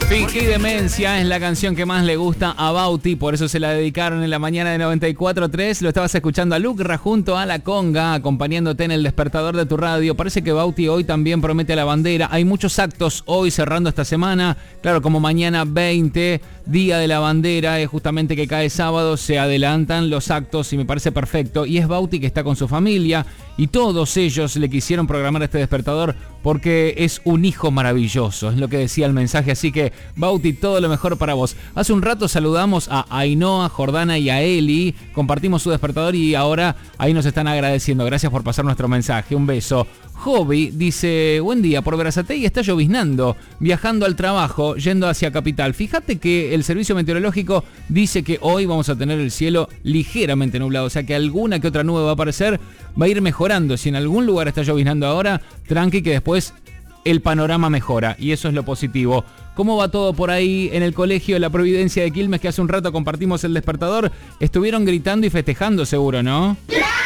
Fingí demencia es la canción que más le gusta a Bauti, por eso se la dedicaron en la mañana de 94.3. Lo estabas escuchando a Lucra junto a La Conga, acompañándote en el despertador de tu radio. Parece que Bauti hoy también promete la bandera. Hay muchos actos hoy cerrando esta semana. Claro, como mañana 20, Día de la Bandera, es justamente que cae sábado, se adelantan los actos y me parece perfecto. Y es Bauti que está con su familia y todos ellos le quisieron programar este despertador porque es un hijo maravilloso, es lo que decía el mensaje. Así que, Bauti, todo lo mejor para vos. Hace un rato saludamos a Ainhoa, Jordana y a Eli, compartimos su despertador y ahora ahí nos están agradeciendo. Gracias por pasar nuestro mensaje, un beso. Hobby dice, buen día, por Berazategui está lloviznando, viajando al trabajo, yendo hacia Capital. Fíjate que el servicio meteorológico dice que hoy vamos a tener el cielo ligeramente nublado, o sea que alguna que otra nube va a aparecer, va a ir mejorando. Si en algún lugar está lloviznando ahora, tranqui que después el panorama mejora y eso es lo positivo. ¿Cómo va todo por ahí en el colegio de la Providencia de Quilmes, que hace un rato compartimos el despertador? Estuvieron gritando y festejando seguro, ¿no?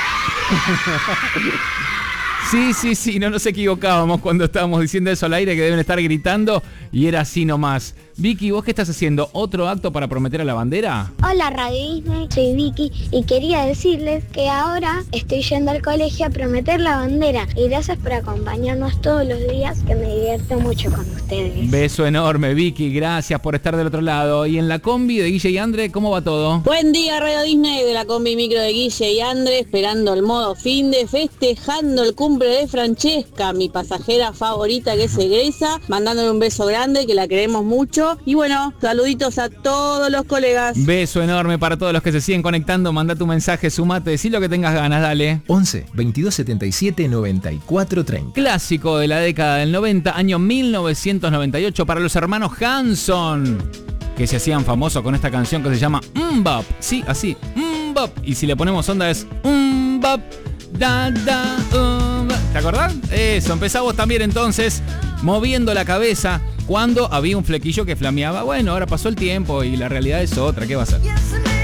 Sí, no nos equivocábamos cuando estábamos diciendo eso al aire, que deben estar gritando, y era así nomás. Vicky, ¿vos qué estás haciendo? ¿Otro acto para prometer a la bandera? Hola Radio Disney, soy Vicky y quería decirles que ahora estoy yendo al colegio a prometer la bandera y gracias por acompañarnos todos los días, que me divierto mucho con ustedes. Beso enorme, Vicky, gracias por estar del otro lado. Y en la combi de Guille y Andre, ¿cómo va todo? Buen día Radio Disney, de la combi micro de Guille y Andre, esperando el modo finde, festejando el cumple de Francesca, mi pasajera favorita que se egresa, mandándole un beso grande, que la queremos mucho. Y bueno, saluditos a todos los colegas. Beso enorme para todos los que se siguen conectando. Manda tu mensaje, sumate, decí lo que tengas ganas, dale. 11 22 77 94 30. Clásico de la década del 90, año 1998, para los hermanos Hanson, que se hacían famosos con esta canción que se llama MMMBop. Sí, así, MMMBop. Y si le ponemos onda es MMMBop. ¿Te acordás? Eso, empezamos también entonces moviendo la cabeza cuando había un flequillo que flameaba. Bueno, ahora pasó el tiempo y la realidad es otra, ¿qué va a ser?